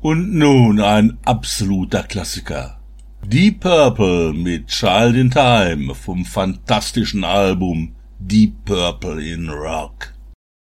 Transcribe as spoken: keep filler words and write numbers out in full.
Und nun ein absoluter Klassiker. Deep Purple mit Child in Time vom fantastischen Album Deep Purple in Rock.